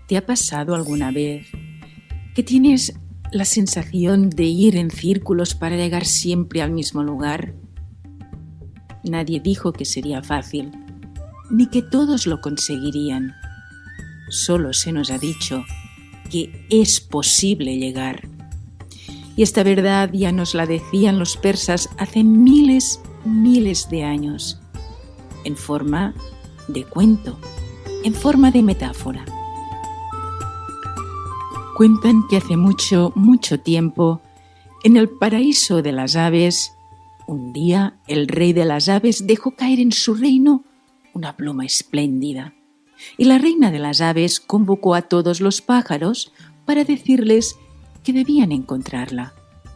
¿Te ha pasado alguna vez que tienes la sensación de ir en círculos para llegar siempre al mismo lugar? Nadie dijo que sería fácil, ni que todos lo conseguirían. Solo se nos ha dicho que es posible llegar. Y esta verdad ya nos la decían los persas hace miles de años, en forma de cuento, en forma de metáfora. Cuentan que hace mucho tiempo, en el paraíso de las aves, un día el rey de las aves dejó caer en su reino una pluma espléndida, y la reina de las aves convocó a todos los pájaros para decirles que debían encontrarla.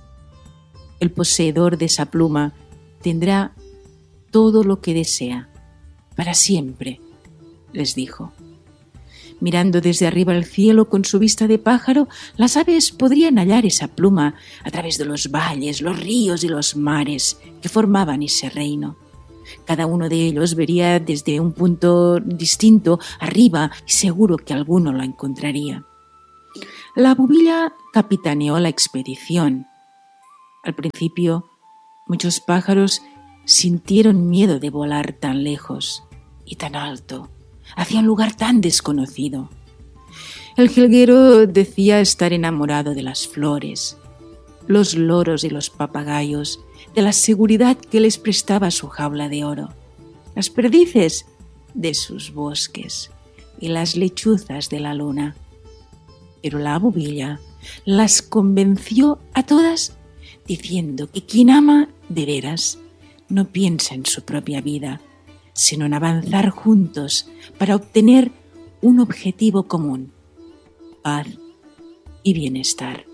El poseedor de esa pluma tendrá todo lo que desea, para siempre, les dijo. Mirando desde arriba el cielo con su vista de pájaro, las aves podrían hallar esa pluma a través de los valles, los ríos y los mares que formaban ese reino. Cada uno de ellos vería desde un punto distinto arriba y seguro que alguno la encontraría. La bubilla capitaneó la expedición. Al principio, muchos pájaros sintieron miedo de volar tan lejos y tan alto, hacia un lugar tan desconocido. El jilguero decía estar enamorado de las flores, los loros y los papagayos, de la seguridad que les prestaba su jaula de oro, las perdices de sus bosques y las lechuzas de la luna. Pero la bubilla las convenció a todas diciendo que quien ama de veras no piensa en su propia vida, sino en avanzar juntos para obtener un objetivo común, paz y bienestar.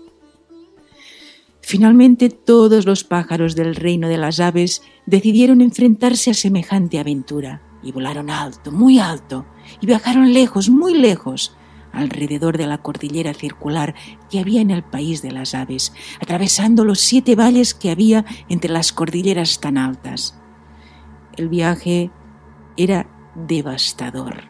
Finalmente todos los pájaros del reino de las aves decidieron enfrentarse a semejante aventura y volaron alto, muy alto, y viajaron lejos, muy lejos, alrededor de la cordillera circular que había en el país de las aves, atravesando los 7 valles que había entre las cordilleras tan altas. El viaje era devastador.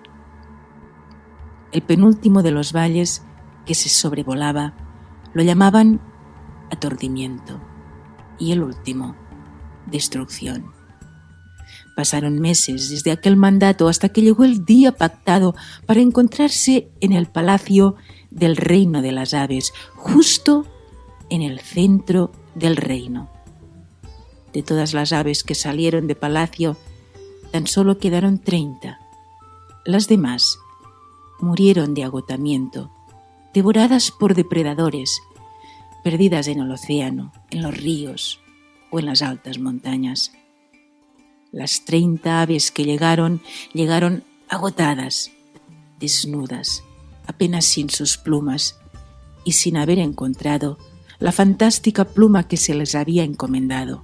El penúltimo de los valles que se sobrevolaba lo llamaban aturdimiento y el último, destrucción. Pasaron meses desde aquel mandato hasta que llegó el día pactado para encontrarse en el palacio del reino de las aves, justo en el centro del reino. De todas las aves que salieron de palacio, tan solo quedaron 30. Las demás murieron de agotamiento, devoradas por depredadores, perdidas en el océano, en los ríos o en las altas montañas. Las 30 aves que llegaron agotadas, desnudas, apenas sin sus plumas y sin haber encontrado la fantástica pluma que se les había encomendado.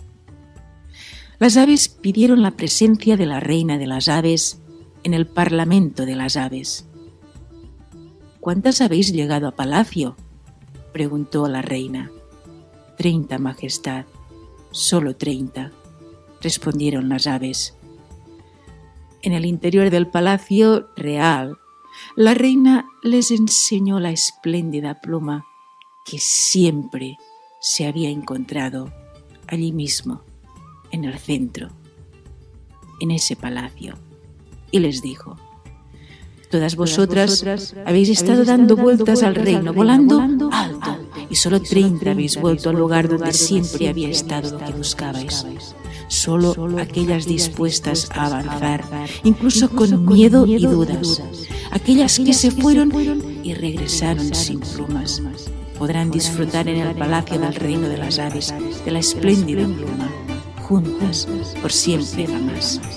Las aves pidieron la presencia de la reina de las aves en el parlamento de las aves. ¿Cuántas habéis llegado a palacio?, preguntó la reina. 30, majestad, solo 30, respondieron las aves. En el interior del palacio real, la reina les enseñó la espléndida pluma que siempre se había encontrado allí mismo, en el centro, en ese palacio, y les dijo: todas vosotras habéis estado dando vueltas al reino, volando alto, y solo 30 habéis vuelto al lugar donde siempre había estado lo que buscabais. Solo aquellas dispuestas a avanzar, incluso con miedo y dudas, aquellas que se fueron y regresaron sin plumas, podrán disfrutar en el palacio del reino de las aves de la espléndida pluma, juntas por siempre y jamás.